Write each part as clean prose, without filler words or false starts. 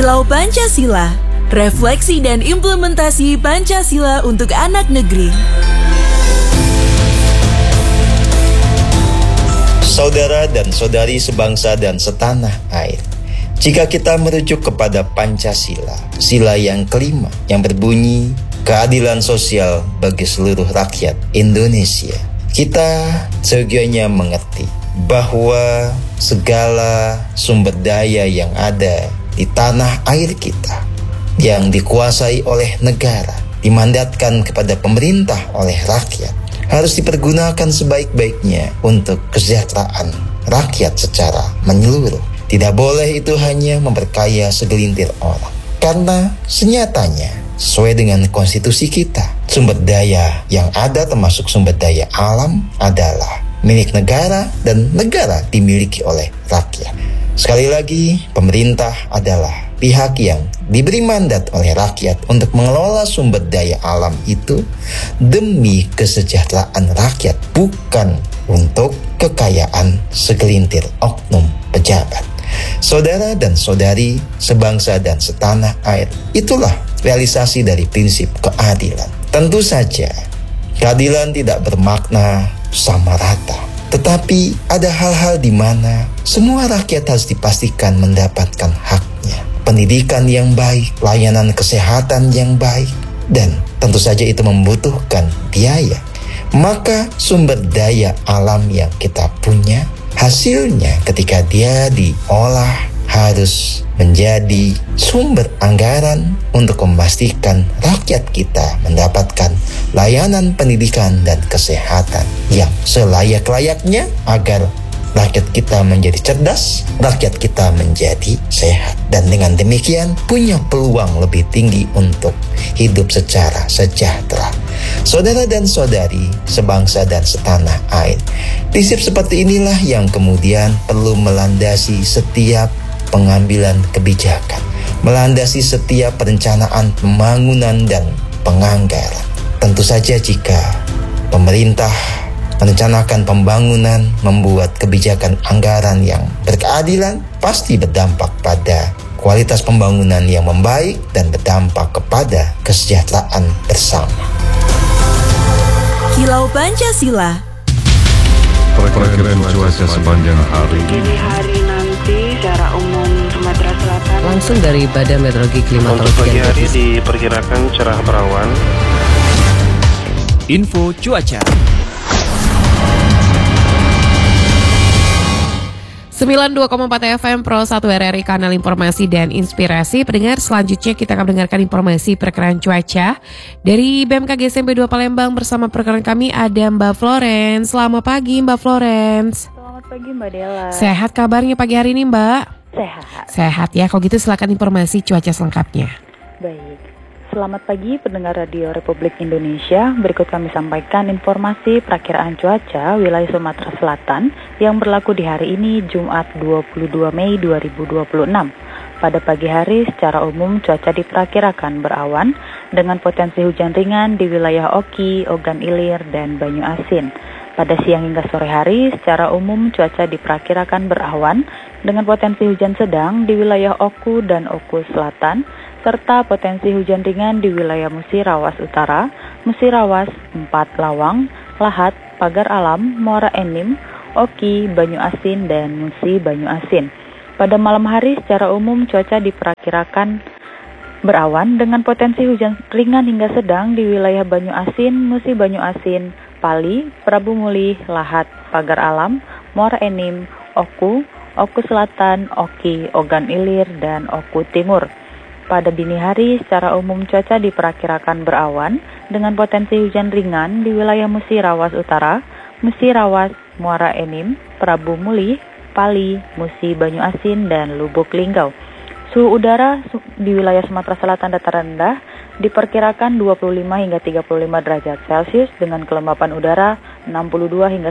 Kilau Pancasila, refleksi dan implementasi Pancasila untuk anak negeri. Saudara dan saudari sebangsa dan setanah air, jika kita merujuk kepada Pancasila, sila yang kelima yang berbunyi keadilan sosial bagi seluruh rakyat Indonesia, kita seyogianya mengerti bahwa segala sumber daya yang ada di tanah air kita yang dikuasai oleh negara, dimandatkan kepada pemerintah oleh rakyat, harus dipergunakan sebaik-baiknya untuk kesejahteraan rakyat secara menyeluruh. Tidak boleh itu hanya memperkaya segelintir orang. Karena senyatanya, sesuai dengan konstitusi kita, sumber daya yang ada termasuk sumber daya alam adalah milik negara dan negara dimiliki oleh rakyat. Sekali lagi, pemerintah adalah pihak yang diberi mandat oleh rakyat untuk mengelola sumber daya alam itu demi kesejahteraan rakyat, bukan untuk kekayaan segelintir oknum pejabat. Saudara dan saudari sebangsa dan setanah air, itulah realisasi dari prinsip keadilan. Tentu saja, keadilan tidak bermakna sama rata. Tetapi ada hal-hal di mana semua rakyat harus dipastikan mendapatkan haknya. Pendidikan yang baik, layanan kesehatan yang baik, dan tentu saja itu membutuhkan biaya. Maka sumber daya alam yang kita punya, hasilnya ketika dia diolah harus menjadi sumber anggaran untuk memastikan rakyat kita mendapatkan layanan pendidikan dan kesehatan yang selayak-layaknya agar rakyat kita menjadi cerdas, rakyat kita menjadi sehat. Dan dengan demikian punya peluang lebih tinggi untuk hidup secara sejahtera. Saudara dan saudari sebangsa dan setanah air, prinsip seperti inilah yang kemudian perlu melandasi setiap pengambilan kebijakan, melandasi setiap perencanaan pembangunan dan penganggaran. Tentu saja jika pemerintah merencanakan pembangunan, membuat kebijakan anggaran yang berkeadilan, pasti berdampak pada kualitas pembangunan yang membaik dan berdampak kepada kesejahteraan bersama. Kilau Pancasila. Perkiraan cuaca sepanjang hari. Dini hari nanti secara umum Sumatera Selatan. Langsung dari Badan Meteorologi Klimatologi. Untuk pagi hari diperkirakan cerah berawan. Info cuaca. 92,4 FM Pro 1 RRI Kanal Informasi dan Inspirasi. Pendengar, selanjutnya kita akan mendengarkan informasi perkiraan cuaca dari BMKG SMP 2 Palembang. Bersama perkiraan kami ada Mbak Florence. Selamat pagi Mbak Florence. Selamat pagi Mbak Dela. Sehat kabarnya pagi hari ini Mbak? Sehat. Sehat ya, kalau gitu silakan informasi cuaca selengkapnya. Baik. Selamat pagi pendengar Radio Republik Indonesia. Berikut kami sampaikan informasi perakiraan cuaca wilayah Sumatera Selatan yang berlaku di hari ini Jumat 22 Mei 2026. Pada pagi hari secara umum cuaca diperkirakan berawan dengan potensi hujan ringan di wilayah Oki, Ogan Ilir, dan Banyu Asin. Pada siang hingga sore hari secara umum cuaca diperkirakan berawan dengan potensi hujan sedang di wilayah Oku dan Oku Selatan, serta potensi hujan ringan di wilayah Musirawas Utara, Musirawas, 4 Lawang, Lahat, Pagar Alam, Muara Enim, Oki, Banyu Asin, dan Musi Banyu Asin. Pada malam hari secara umum cuaca diperkirakan berawan dengan potensi hujan ringan hingga sedang di wilayah Banyu Asin, Musi Banyu Asin, Pali, Prabu Muli, Lahat, Pagar Alam, Muara Enim, Oku, Oku Selatan, Oki, Ogan Ilir, dan Oku Timur. Pada dini hari secara umum cuaca diperkirakan berawan dengan potensi hujan ringan di wilayah Musirawas Utara, Musirawas, Muara Enim, Prabu Muli, Pali, Musi Banyu Asin, dan Lubuk Linggau. Suhu udara di wilayah Sumatera Selatan dataran rendah diperkirakan 25 hingga 35 derajat Celcius dengan kelembapan udara 62 hingga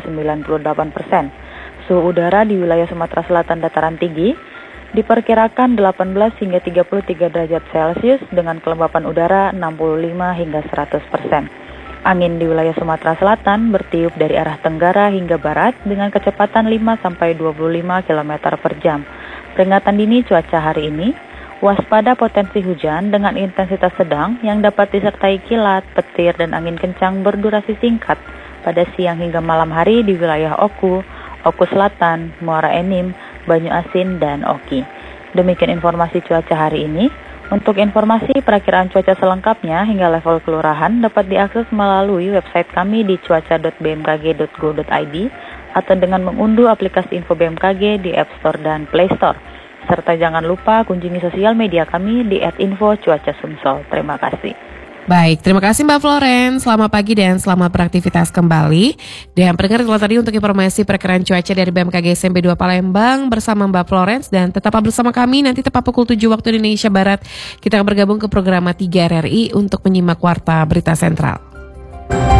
98%. Suhu udara di wilayah Sumatera Selatan dataran tinggi diperkirakan 18 hingga 33 derajat Celcius dengan kelembapan udara 65 hingga 100%. Angin di wilayah Sumatera Selatan bertiup dari arah tenggara hingga barat dengan kecepatan 5 sampai 25 km per jam. Peringatan dini cuaca hari ini, Waspada potensi hujan dengan intensitas sedang yang dapat disertai kilat, petir, dan angin kencang berdurasi singkat pada siang hingga malam hari di wilayah Oku Selatan, Muara Enim, Banyu Asin, dan Oki. Demikian informasi cuaca hari ini. Untuk informasi perakiraan cuaca selengkapnya hingga level kelurahan dapat diakses melalui website kami di cuaca.bmkg.go.id atau dengan mengunduh aplikasi info BMKG di App Store dan Play Store. Serta jangan lupa kunjungi sosial media kami di @info_cuaca_sumsel. Terima kasih. Baik, terima kasih Mbak Florence. Selamat pagi dan selamat beraktivitas kembali. Dan pendengar itulah tadi untuk informasi perkiraan cuaca dari BMKG SMP 2 Palembang bersama Mbak Florence. Dan tetap bersama kami nanti tepat pukul 7 waktu Indonesia Barat. Kita akan bergabung ke program 3 RRI untuk menyimak Warta Berita Sentral.